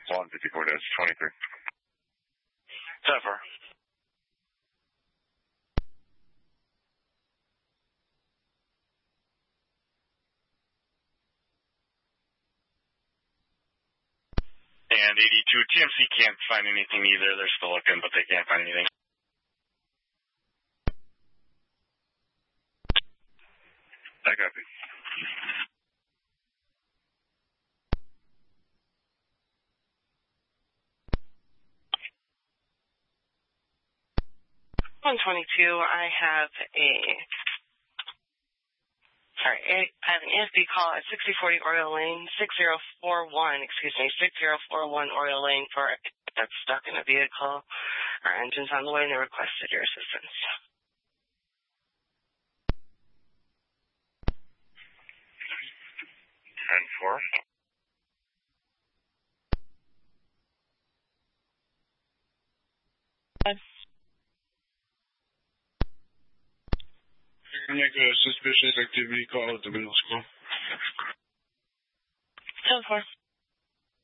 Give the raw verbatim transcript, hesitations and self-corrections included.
one fifty-four dash twenty-three. ten four. And eighty-two, T M C can't find anything either. They're still looking, but they can't find anything. I copy. one twenty-two, I have a, sorry, I have an A S B call at sixty forty Oriole Lane, six zero four one, excuse me, six zero four one Oriole Lane for that's stuck in a vehicle. Our engine's on the way and they requested your assistance. ten four. Yes. You're going to make a suspicious activity call at the middle school. ten four.